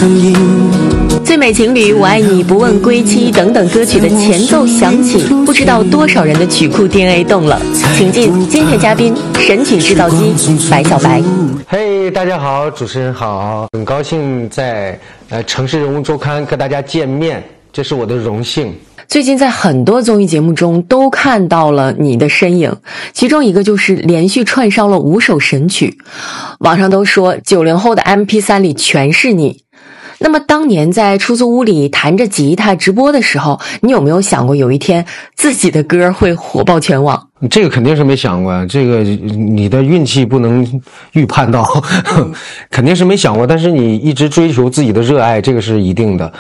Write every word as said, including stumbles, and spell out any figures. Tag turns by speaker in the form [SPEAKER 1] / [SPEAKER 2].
[SPEAKER 1] 声音。
[SPEAKER 2] 最美情侣我爱你不问归期等等歌曲的前奏响起，不知道多少人的曲库 D N A 动了。请进今天嘉宾神曲制造机白小白。
[SPEAKER 3] 嘿、hey, 大家好，主持人好，很高兴在呃城市人物周刊跟大家见面，这是我的荣幸。
[SPEAKER 2] 最近在很多综艺节目中都看到了你的身影，其中一个就是连续串烧了五首神曲，网上都说九零后的 M P 三 里全是你。那么当年在出租屋里弹着吉他直播的时候，你有没有想过有一天自己的歌会火爆全网？
[SPEAKER 3] 这个肯定是没想过，这个你的运气不能预判到，肯定是没想过，但是你一直追求自己的热爱，这个是一定的。